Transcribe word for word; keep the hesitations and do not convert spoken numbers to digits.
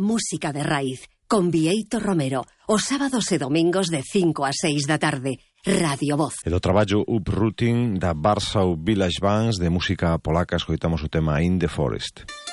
música de raíz, con Bieito Romero, os sábados e domingos de cinco a seis da tarde. Radio Voz. E do traballo Uprooting da Warsaw Village Bands de música polaca escoitamos o tema In the Forest.